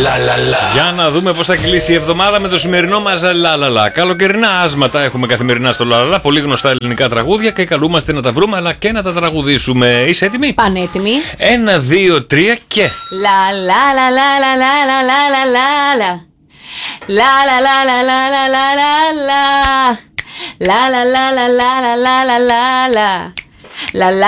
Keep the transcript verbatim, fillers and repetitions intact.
Για να δούμε πώς θα κυλήσει η εβδομάδα με το σημερινό μας λαλαλα. Καλοκαιρινά άσματα έχουμε καθημερινά στο λαλαλα. Πολύ γνωστά ελληνικά τραγούδια και καλούμαστε να τα βρούμε αλλά και να τα τραγουδήσουμε. Είσαι έτοιμη? Πανέτοιμη. Ένα, δύο, τρία και. Λα λα λα λα λα λα λα λα λα λα. La la la la la la la la la la la la la la la la la la la la